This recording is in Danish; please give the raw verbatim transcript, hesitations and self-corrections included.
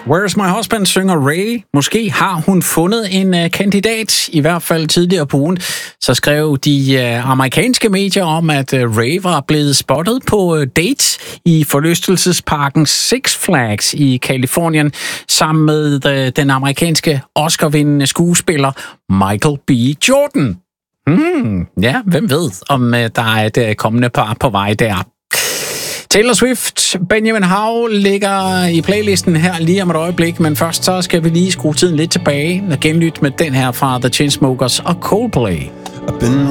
Where's My Husband, synger Ray. Måske har hun fundet en uh, kandidat, i hvert fald tidligere på ugen. Så skrev de uh, amerikanske medier om, at uh, Ray var blevet spottet på uh, date i forlystelsesparken Six Flags i Kalifornien, sammen med uh, den amerikanske Oscar-vindende skuespiller Michael B. Jordan. Hmm, ja, hvem ved, om uh, der er et uh, kommende par på vej der. Taylor Swift, Benjamin Hav ligger i playlisten her lige om et øjeblik, men først så skal vi lige skrue tiden lidt tilbage og genlytte med den her fra The Chainsmokers og Coldplay. I've been